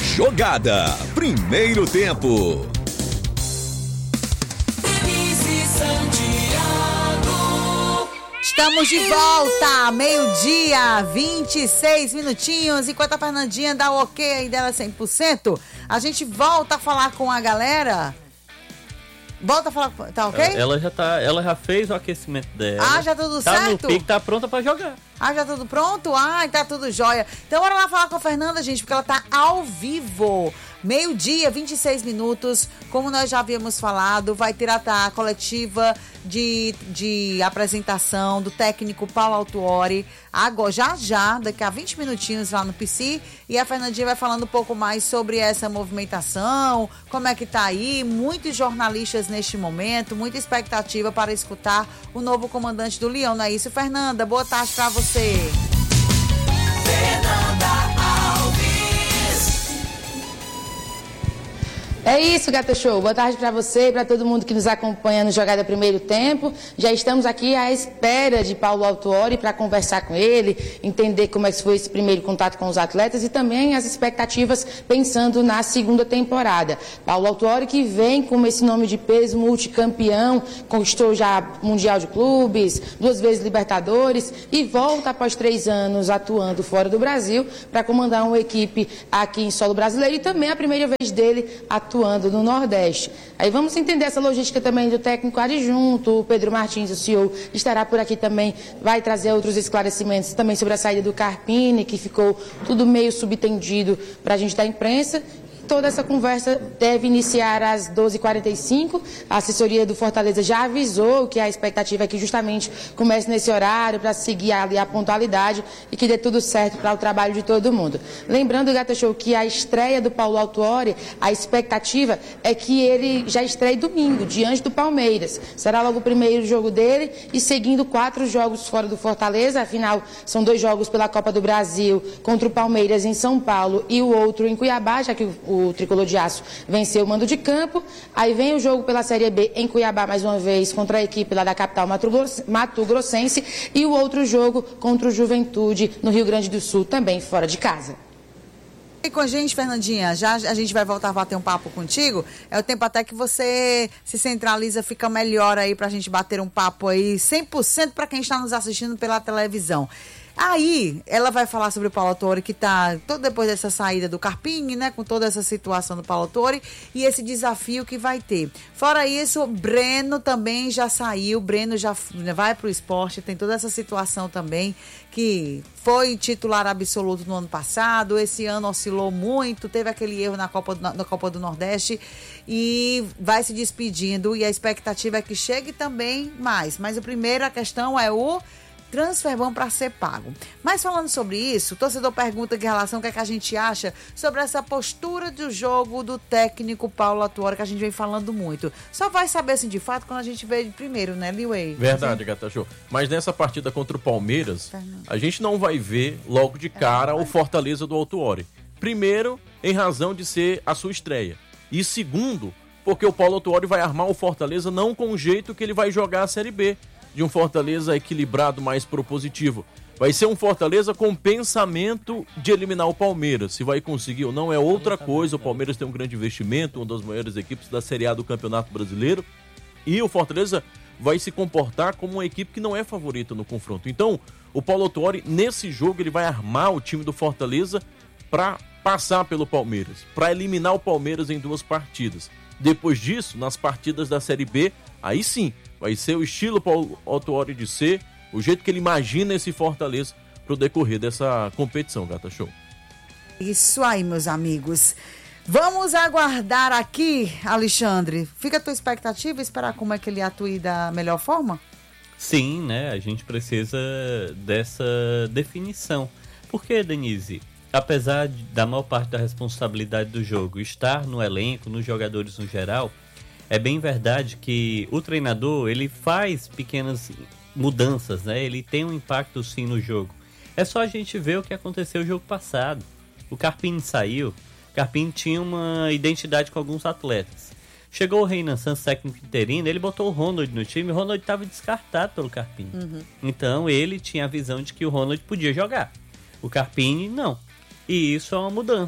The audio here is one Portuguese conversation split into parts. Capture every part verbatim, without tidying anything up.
Jogada. Primeiro tempo. Estamos de volta, meio-dia, vinte e seis minutinhos. Enquanto a Fernandinha dá o ok aí dela cem por cento, a gente volta a falar com a galera. Volta a falar, tá ok? Ela já tá, ela já fez o aquecimento dela. Ah, já tudo tá certo? Tá no pique, tá pronta pra jogar. Ah, já tudo pronto? Ah, tá tudo jóia. Então bora lá falar com a Fernanda, gente, porque ela tá ao vivo. Meio-dia, vinte e seis minutos, como nós já havíamos falado, vai ter a, a coletiva de, de apresentação do técnico Paulo Autuori, agora, já já, daqui a vinte minutinhos lá no P C, e a Fernandinha vai falando um pouco mais sobre essa movimentação, como é que tá aí, muitos jornalistas neste momento, muita expectativa para escutar o novo comandante do Leão, não é isso, Fernanda? Boa tarde para você. Fernanda É isso, Gata Show. Boa tarde para você e para todo mundo que nos acompanha no Jogada Primeiro Tempo. Já estamos aqui à espera de Paulo Autuori para conversar com ele, entender como é que foi esse primeiro contato com os atletas e também as expectativas pensando na segunda temporada. Paulo Autuori que vem com esse nome de peso, multicampeão, conquistou já Mundial de Clubes, duas vezes Libertadores e volta após três anos atuando fora do Brasil para comandar uma equipe aqui em solo brasileiro e também a primeira vez dele atuando atuando no Nordeste. Aí vamos entender essa logística também do técnico adjunto, o Pedro Martins, o C E O, estará por aqui também, vai trazer outros esclarecimentos também sobre a saída do Carpini, que ficou tudo meio subtendido para a gente da imprensa. Toda essa conversa deve iniciar às doze e quarenta e cinco. A assessoria do Fortaleza já avisou que a expectativa é que justamente comece nesse horário para seguir ali a pontualidade e que dê tudo certo para o trabalho de todo mundo. Lembrando, Gata Show, que a estreia do Paulo Autuori, a expectativa é que ele já estreie domingo, diante do Palmeiras. Será logo o primeiro jogo dele e seguindo quatro jogos fora do Fortaleza. Afinal, são dois jogos pela Copa do Brasil contra o Palmeiras em São Paulo e o outro em Cuiabá, já que o O Tricolor de Aço venceu o mando de campo. Aí vem o jogo pela Série B em Cuiabá, mais uma vez, contra a equipe lá da capital Mato Grossense. E o outro jogo contra o Juventude, no Rio Grande do Sul, também fora de casa. E com a gente, Fernandinha, já a gente vai voltar a bater um papo contigo. É o tempo até que você se centraliza, fica melhor aí pra gente bater um papo aí, cem por cento para quem está nos assistindo pela televisão. Aí, ela vai falar sobre o Paulo Autuori, que está todo depois dessa saída do Carpini, né? Com toda essa situação do Paulo Autuori e esse desafio que vai ter. Fora isso, o Breno também já saiu, o Breno já vai para o esporte, tem toda essa situação também, que foi titular absoluto no ano passado, esse ano oscilou muito, teve aquele erro na Copa, na, na Copa do Nordeste e vai se despedindo. E a expectativa é que chegue também mais. Mas a primeira questão é o transferbão para ser pago. Mas falando sobre isso, o torcedor pergunta em relação ao que, é que a gente acha sobre essa postura do jogo do técnico Paulo Autuori, que a gente vem falando muito. Só vai saber assim de fato quando a gente vê de primeiro, né, Liway? Verdade, Gata Show. Mas nessa partida contra o Palmeiras, a gente não vai ver logo de cara o Fortaleza do Autuori. Primeiro, em razão de ser a sua estreia. E segundo, porque o Paulo Autuori vai armar o Fortaleza não com o jeito que ele vai jogar a Série B, de um Fortaleza equilibrado, mais propositivo. Vai ser um Fortaleza com pensamento de eliminar o Palmeiras. Se vai conseguir ou não é outra coisa. O Palmeiras tem um grande investimento, uma das maiores equipes da Série A do Campeonato Brasileiro. E o Fortaleza vai se comportar como uma equipe que não é favorita no confronto. Então, o Paulo Autuori, nesse jogo, ele vai armar o time do Fortaleza para passar pelo Palmeiras, para eliminar o Palmeiras em duas partidas. Depois disso, nas partidas da Série B, aí sim, vai ser o estilo Paulo Autuori de ser, o jeito que ele imagina esse Fortaleza pro decorrer dessa competição, Gata Show. Isso aí, meus amigos. Vamos aguardar aqui, Alexandre. Fica a tua expectativa, esperar como é que ele atue da melhor forma? Sim, né? A gente precisa dessa definição. Porque, Denise, apesar de, da maior parte da responsabilidade do jogo estar no elenco, nos jogadores no geral, é bem verdade que o treinador, ele faz pequenas mudanças, né? Ele tem um impacto sim no jogo. É só a gente ver o que aconteceu no jogo passado. O Carpini saiu, o Carpini tinha uma identidade com alguns atletas. Chegou o Renan Santos, técnico interino, ele botou o Ronald no time, o Ronald estava descartado pelo Carpini. Uhum. Então ele tinha a visão de que o Ronald podia jogar. O Carpini não. E isso é uma mudança.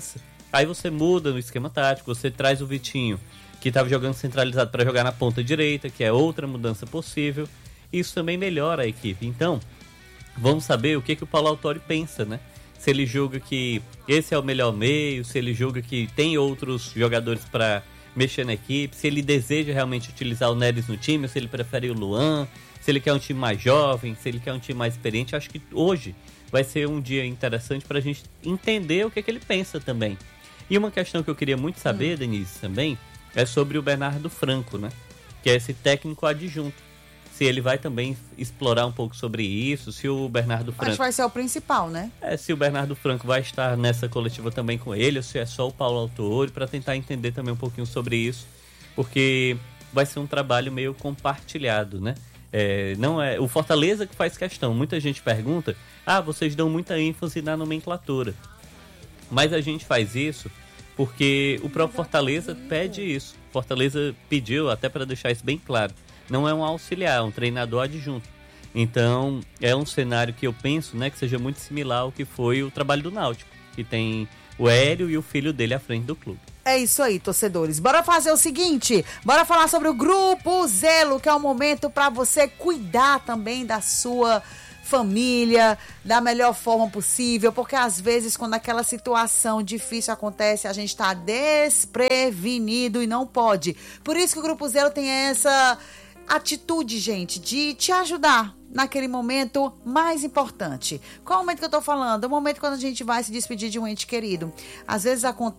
Aí você muda no esquema tático, você traz o Vitinho, que estava jogando centralizado, para jogar na ponta direita, que é outra mudança possível. Isso também melhora a equipe. Então, vamos saber o que, que o Paulo Autuori pensa, né? Se ele julga que esse é o melhor meio, se ele julga que tem outros jogadores para mexer na equipe, se ele deseja realmente utilizar o Neres no time, ou se ele prefere o Luan, se ele quer um time mais jovem, se ele quer um time mais experiente. Acho que hoje vai ser um dia interessante para a gente entender o que, que ele pensa também. E uma questão que eu queria muito saber, hum. Denise, também, é sobre o Bernardo Franco, né? Que é esse técnico adjunto. Se ele vai também explorar um pouco sobre isso, se o Bernardo Franco... Acho que vai ser o principal, né? É, se o Bernardo Franco vai estar nessa coletiva também com ele, ou se é só o Paulo Autuori, para tentar entender também um pouquinho sobre isso, porque vai ser um trabalho meio compartilhado, né? É, não é o Fortaleza que faz questão. Muita gente pergunta, ah, vocês dão muita ênfase na nomenclatura. Mas a gente faz isso porque o próprio Fortaleza pede isso. Fortaleza pediu, até para deixar isso bem claro, não é um auxiliar, é um treinador adjunto. Então, é um cenário que eu penso, né, que seja muito similar ao que foi o trabalho do Náutico, que tem o Hélio e o filho dele à frente do clube. É isso aí, torcedores. Bora fazer o seguinte, bora falar sobre o Grupo Zelo, que é um momento para você cuidar também da sua família da melhor forma possível, porque às vezes quando aquela situação difícil acontece, a gente está desprevenido e não pode. Por isso que o Grupo Zelo tem essa atitude, gente, de te ajudar naquele momento mais importante. Qual é o momento que eu tô falando? É o momento quando a gente vai se despedir de um ente querido. Às vezes acontece